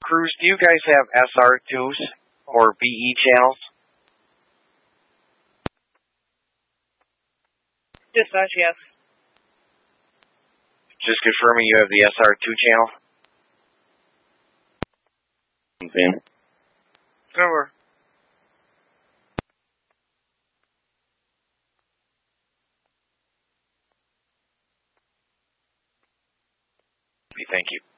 Crews, do you guys have SR2s or BE channels? Dispatch, yes. Just confirming you have the SR2 channel. Van. Over. Thank you.